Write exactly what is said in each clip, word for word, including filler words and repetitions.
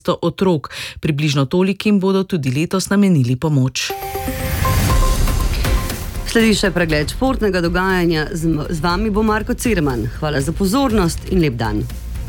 otrok. Približno tolikim bodo tudi letos namenili pomoč. Sledi še pregled športnega dogajanja. Z vami bo Marko Cirman. Hvala za pozornost in lep dan.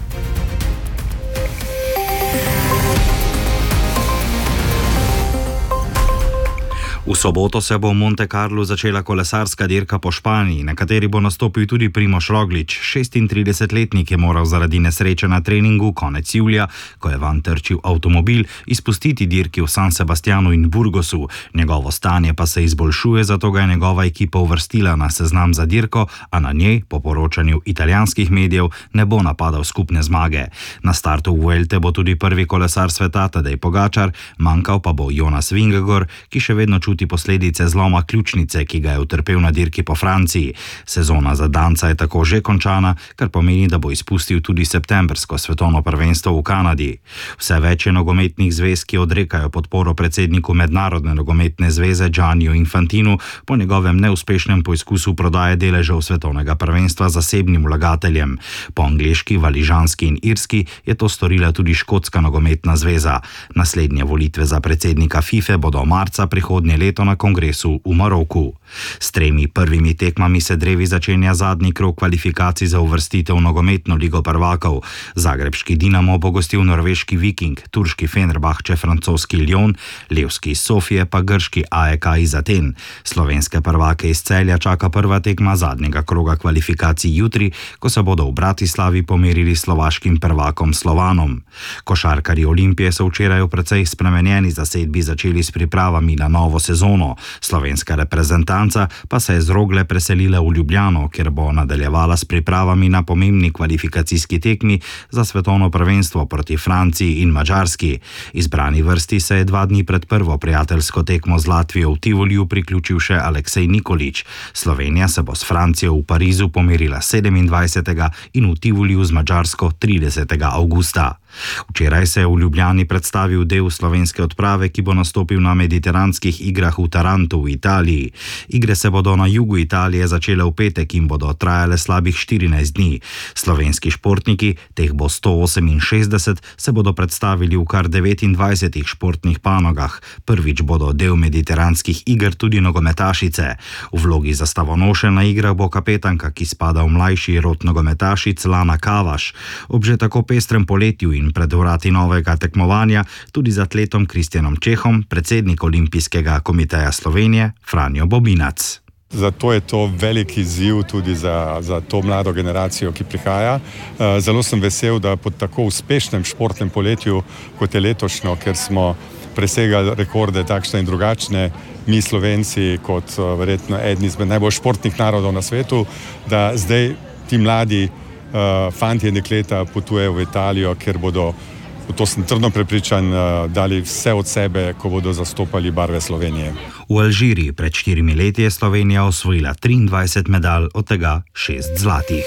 V soboto se bo v Monte Carlu začela kolesarska dirka po Španiji, na kateri bo nastopil tudi Primož Roglič. šestintridesetletnik je moral zaradi nesreče na treningu konec julija, ko je vanj trčil avtomobil, izpustiti dirki v San Sebastianu in Burgosu. Njegovo stanje pa se izboljšuje, zato ga je njegova ekipa uvrstila na seznam za dirko, a na njej, po poročanju italijanskih medijev, ne bo napadal skupne zmage. Na startu Vuelte bo tudi prvi kolesar sveta Tadej Pogačar, manjkal pa bo Jonas Vingegaard, ki še vedno čuti posledice zloma ključnice, ki ga je utrpel na dirki po Franciji. Sezona za danca je tako že končana, kar pomeni, da bo izpustil tudi septembrsko svetovno prvenstvo v Kanadi. Vse več je nogometnih zvez, ki odrekajo podporo predsedniku Mednarodne nogometne zveze Gianniju Infantinu po njegovem neuspešnem poizkusu prodaje deležev svetovnega prvenstva zasebnim vlagateljem. Po angleški, valižanski in irski je to storila tudi škotska nogometna zveza. Naslednje volitve za predsednika FIFA bodo marca prihodnje leto na kongresu v Maroku. S tremi prvimi tekmami se drevi začenja zadnji krog kvalifikacij za uvrstitev v nogometno ligo prvakov. Zagrebški Dinamo bo gostil norveški Viking, turški Fenerbahče, francoski Lyon, levski iz Sofije pa grški A E K iz Aten. Slovenske prvake iz Celja čaka prva tekma zadnjega kroga kvalifikacij jutri, ko se bodo v Bratislavi pomerili slovaškim prvakom Slovanom. Košarkarji Olimpije so včeraj v precej spremenjeni zasedbi začeli s pripravami na novo sezono. Slovenska reprezentanca pa se je z Rogle preselila v Ljubljano, kjer bo nadaljevala s pripravami na pomembni kvalifikacijski tekmi za svetovno prvenstvo proti Franciji in Madžarski. Izbrani vrsti se je dva dni pred prvo prijateljsko tekmo z Latvijo v Tivoliju priključil še Aleksej Nikolić. Slovenija se bo s Francijo v Parizu pomerila sedemindvajsetega in v Tivoliju z Madžarsko tridesetega avgusta. Včeraj se je v Ljubljani predstavil del slovenske odprave, ki bo nastopil na mediteranskih igrah v Tarantu v Italiji. Igre se bodo na jugu Italije začele v petek in bodo trajale slabih štirinajst dni. Slovenski športniki, teh bo sto oseminšestdeset, se bodo predstavili v kar devetindvajsetih športnih panogah. Prvič bodo del mediteranskih iger tudi nogometašice. V vlogi zastavonoše na igrah bo kapetanka, ki spada v mlajši rod nogometašic, Lana Kavaš. Ob že tako pestrem poletju in pred vrati novega tekmovanja tudi z atletom Kristjanom Čehom, predsednik Olimpijskega komiteja Slovenije Franjo Bobinac. Zato je to velik izziv tudi za, za to mlado generacijo, ki prihaja. Zelo sem vesel, da po tako uspešnem športnem poletju, kot je letošnjo, ker smo presegali rekorde takšne in drugačne, mi Slovenci kot verjetno eden izmed najbolj športnih narodov na svetu, da zdaj ti mladi Uh, fantje in dekleta potujejo v Italijo, ker bodo, v to sem trdno prepričan, uh, dali vse od sebe, ko bodo zastopali barve Slovenije. V Alžiriji pred štirimi leti je Slovenija osvojila triindvajset medalj, od tega šest zlatih.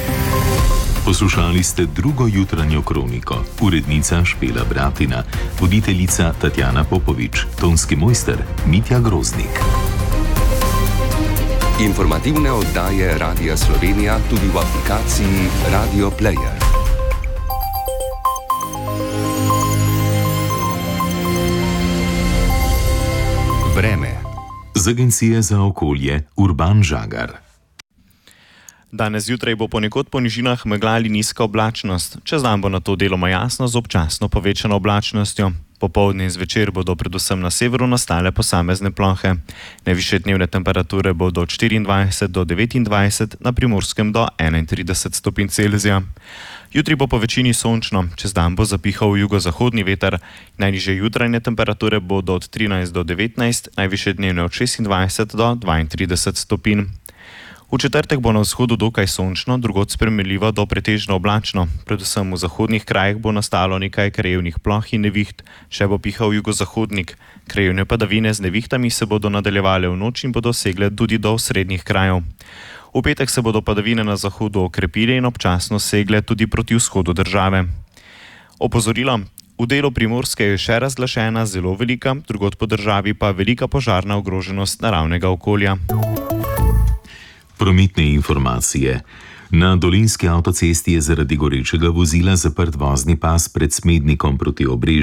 Poslušali ste drugo jutranjo kroniko. Urednica Špela Bratina, voditeljica Tatjana Popovič, tonski mojster Mitja Groznik. Informativne oddaje Radia Slovenija tudi v aplikaciji Radio Player. Vreme. Z Agencije za okolje Urban Žagar. Danes zjutraj bo ponekod po nižinah megla ali nizka oblačnost. Čez dan bo na to deloma jasno z občasno povečano oblačnostjo. Popoldne in zvečer bodo predvsem na severu nastale posamezne plohe. Najvišje dnevne temperature bodo od štiriindvajset do devetindvajset, na Primorskem do enaintrideset stopinj Celzija. Jutri bo po večini sončno, čez dan bo zapihal jugozahodni veter. Najnižje jutranje temperature bodo od trinajst do devetnajst, najvišje dnevne od šestindvajset do dvaintrideset stopinj. V četrtek bo na vzhodu dokaj sončno, drugod spremenljivo do pretežno oblačno. Predvsem v zahodnih krajih bo nastalo nekaj krajevnih ploh in neviht, še bo pihal jugozahodnik. Krajevne padavine z nevihtami se bodo nadaljevale v noč in bodo segle tudi do srednjih krajev. V petek se bodo padavine na zahodu okrepile in občasno segle tudi proti vzhodu države. Opozorilo. V delu Primorske je še razglašena zelo velika, drugod po državi pa velika požarna ogroženost naravnega okolja. Prometne informacije. Na Dolenjski avtocesti je zaradi gorečega vozila zaprt vozni pas pred Smednikom proti Obrežju.